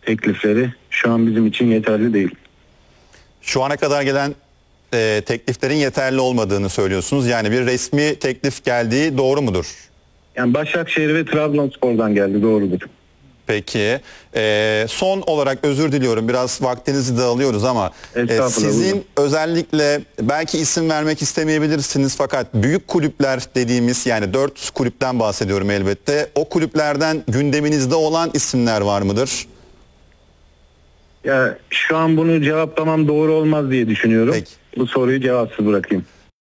teklifleri şu an bizim için yeterli değil. Şu ana kadar gelen tekliflerin yeterli olmadığını söylüyorsunuz. Yani bir resmi teklif geldiği doğru mudur? Yani Başakşehir ve Trabzonspor'dan geldi, doğrudur. Peki. Son olarak özür diliyorum. Biraz vaktinizi de alıyoruz ama Estağfurullah, sizin buyurun. özellikle belki isim vermek istemeyebilirsiniz fakat büyük kulüpler dediğimiz, yani 4 kulüpten bahsediyorum elbette. O kulüplerden gündeminizde olan isimler var mıdır? Ya şu an bunu cevaplamam doğru olmaz diye düşünüyorum. Peki. Bu soruyu cevapsız bırakayım.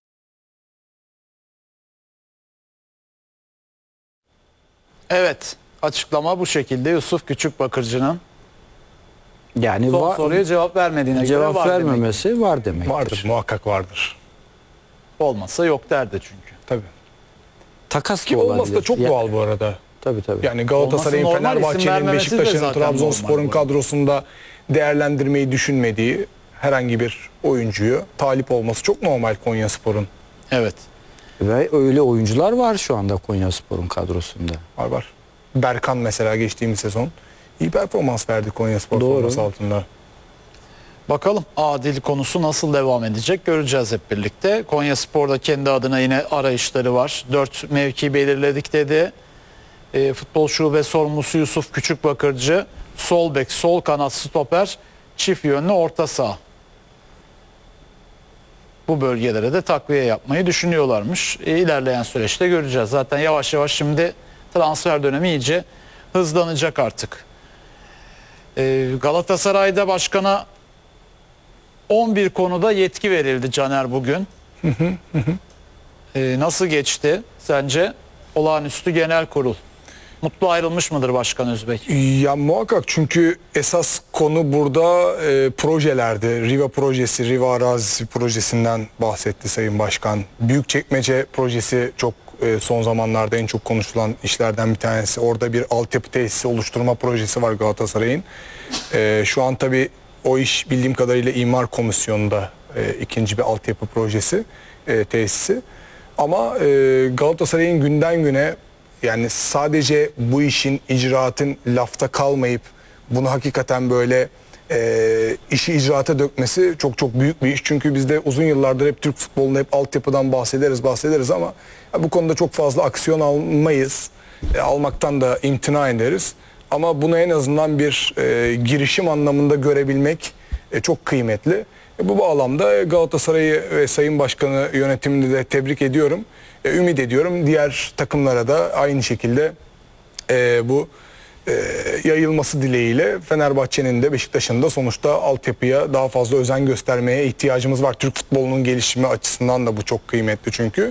Evet, açıklama bu şekilde Yusuf Küçükbakırcı'nın. Yani Son soruya cevap vermediğine göre cevap var demek. vermemesi var demektir. Vardır, muhakkak vardır. Olmasa yok derdi çünkü. Tabii. Takas Ki da olabilir. olması da çok Ya- doğal bu arada. Tabii. Yani Galatasaray'ın, Olması normal, isim Fenerbahçe'nin, vermemesi de Beşiktaş'ın, zaten Trabzonspor'un normal. kadrosunda değerlendirmeyi düşünmediği herhangi bir oyuncuyu talip olması çok normal Konyaspor'un. Evet. Ve öyle oyuncular var şu anda Konyaspor'un kadrosunda. Var. Berkan mesela geçtiğimiz sezon iyi performans verdi Konyaspor Doğru. forması altında. Bakalım Adil konusu nasıl devam edecek göreceğiz hep birlikte. Konyaspor'da kendi adına yine arayışları var. 4 mevki belirledik dedi. Futbol şube sorumlusu Yusuf Küçükbakırcı. Sol bek, sol kanat, stoper, çift yönlü orta saha. Bu bölgelere de takviye yapmayı düşünüyorlarmış. İlerleyen süreçte göreceğiz. Zaten yavaş yavaş şimdi transfer dönemi iyice hızlanacak artık. Galatasaray'da başkana 11 konuda yetki verildi Caner bugün. Nasıl geçti sence? Olağanüstü Genel Kurul. Mutlu ayrılmış mıdır Başkan Özbek? Ya muhakkak, çünkü esas konu burada projelerdi. Riva projesi, Riva arazisi projesinden bahsetti Sayın Başkan. Büyükçekmece projesi çok son zamanlarda en çok konuşulan işlerden bir tanesi. Orada bir altyapı tesisi oluşturma projesi var Galatasaray'ın. Şu an tabii o iş bildiğim kadarıyla İmar Komisyonu'nda ikinci bir altyapı projesi, tesisi. Ama Galatasaray'ın günden güne, yani sadece bu işin, icraatın lafta kalmayıp bunu hakikaten böyle işi icraata dökmesi çok çok büyük bir iş. Çünkü biz de uzun yıllardır hep Türk futbolunda hep altyapıdan bahsederiz ama bu konuda çok fazla aksiyon almayız. Almaktan da imtina ederiz. Ama bunu en azından bir girişim anlamında görebilmek çok kıymetli. Bu bağlamda Galatasaray'ı ve Sayın Başkanı, yönetimini de tebrik ediyorum. Ümit ediyorum diğer takımlara da aynı şekilde bu yayılması dileğiyle Fenerbahçe'nin de Beşiktaş'ın da sonuçta altyapıya daha fazla özen göstermeye ihtiyacımız var. Türk futbolunun gelişimi açısından da bu çok kıymetli çünkü.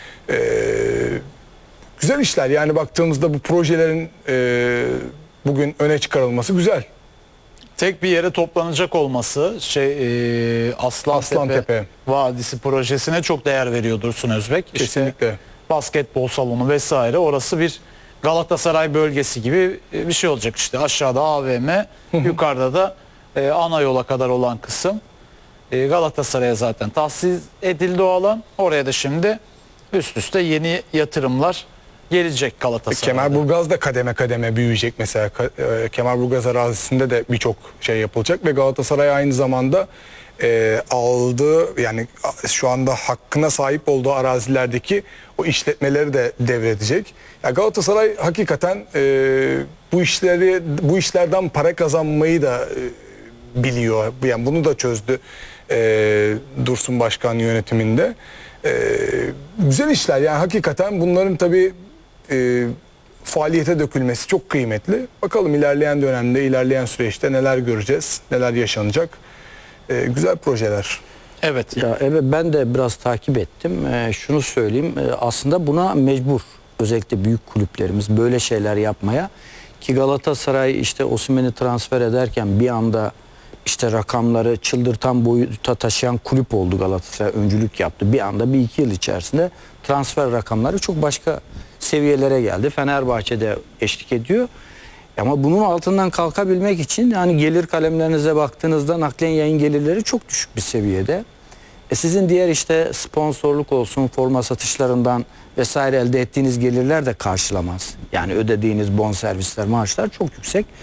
Güzel işler, yani baktığımızda bu projelerin bugün öne çıkarılması güzel. Tek bir yere toplanacak olması Aslantepe Vadisi projesine çok değer veriyor Dursun Özbek. İşte Kesinlikle. basketbol salonu vesaire, orası bir Galatasaray bölgesi gibi bir şey olacak işte. Aşağıda AVM, yukarıda da ana yola kadar olan kısım. Galatasaray'a zaten tahsis edildi o alan. Oraya da şimdi üst üste yeni yatırımlar gelecek Galatasaray'da. Kemerburgaz da kademe kademe büyüyecek mesela. Kemerburgaz arazisinde de birçok şey yapılacak ve Galatasaray aynı zamanda aldığı, yani şu anda hakkına sahip olduğu arazilerdeki o işletmeleri de devredecek. Ya Galatasaray hakikaten bu işlerden para kazanmayı da biliyor. Yani bunu da çözdü Dursun Başkan yönetiminde. Güzel işler, yani hakikaten bunların tabii faaliyete dökülmesi çok kıymetli. Bakalım ilerleyen dönemde, ilerleyen süreçte neler göreceğiz, neler yaşanacak. Güzel projeler. Evet. Ya evet, ben de biraz takip ettim. Şunu söyleyeyim, aslında buna mecbur. Özellikle büyük kulüplerimiz böyle şeyler yapmaya. Ki Galatasaray işte Osimhen'i transfer ederken bir anda işte rakamları çıldırtan boyuta taşıyan kulüp oldu. Galatasaray öncülük yaptı. Bir anda 1-2 yıl içerisinde transfer rakamları çok başka seviyelere geldi. Fenerbahçe'de eşlik ediyor. Ama bunun altından kalkabilmek için, yani gelir kalemlerinize baktığınızda naklen yayın gelirleri çok düşük bir seviyede. Sizin diğer işte sponsorluk olsun, forma satışlarından vesaire elde ettiğiniz gelirler de karşılamaz. Yani ödediğiniz bonservisler, maaşlar çok yüksek.